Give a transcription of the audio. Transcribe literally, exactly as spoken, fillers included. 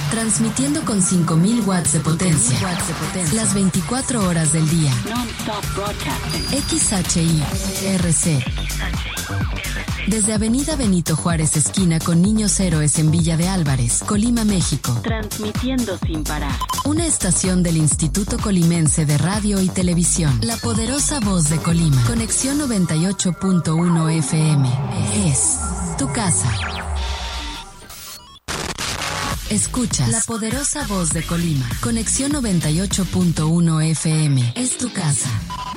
Transmitiendo con cinco mil watts de potencia. Las veinticuatro horas del día. X H I R C. Desde Avenida Benito Juárez, esquina con Niños Héroes en Villa de Álvarez, Colima, México. Transmitiendo sin parar. Una estación del Instituto Colimense de Radio y Televisión. La poderosa voz de Colima. Conexión noventa y ocho punto uno F M. Es tu casa. Escuchas La poderosa voz de Colima. Conexión noventa y ocho punto uno F M. Es tu casa.